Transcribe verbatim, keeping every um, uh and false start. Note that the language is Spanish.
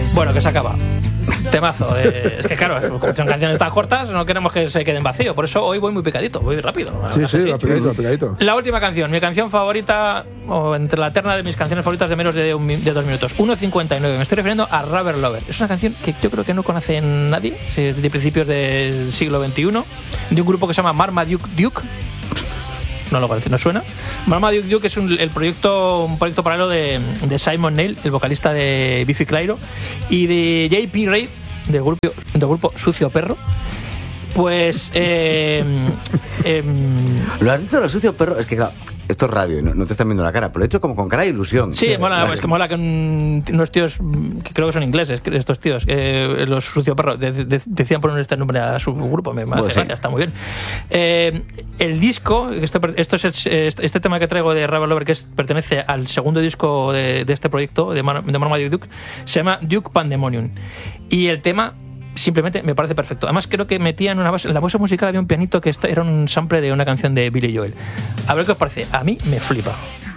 Bueno, que se acaba. Temazo. Eh, es que claro, como son canciones tan cortas, no queremos que se queden vacíos. Por eso hoy voy muy picadito, voy rápido. Sí, sí, sí, pegadito, pegadito. La última canción, mi canción favorita, o entre la terna de mis canciones favoritas de menos de, un, de dos minutos. uno cincuenta y nueve. Me estoy refiriendo a Rubber Lover. Es una canción que yo creo que no conoce nadie, de principios del siglo veintiuno, de un grupo que se llama Marmaduke Duke. No lo parece, no suena. Marmaduke Duke es un, el proyecto, un proyecto paralelo de, de Simon Neil, el vocalista de Biffy Clyro, y de J P Reid, del grupo, del grupo Sucio Perro. Pues eh, eh, lo has dicho, lo sucio perro. Es que claro, esto es radio, no, no te están viendo la cara, pero lo he hecho como con cara de ilusión. Sí, sí, mola, es que mola que un, unos tíos que creo que son ingleses, estos tíos, eh, los Sucio Perro, de, de, decían poner este nombre a su grupo, me, me hace pues gracia, sí. Está muy bien. Eh, el disco, esto, esto es este, este tema que traigo de Rubber Lover, que es, pertenece al segundo disco de, de este proyecto, de, Mar, de Marmaduke Duke, se llama Duke Pandemonium. Y el tema simplemente me parece perfecto. Además creo que metían una base, en la base musical había un pianito que era un sample de una canción de Billy Joel. A ver qué os parece. A mí me flipa.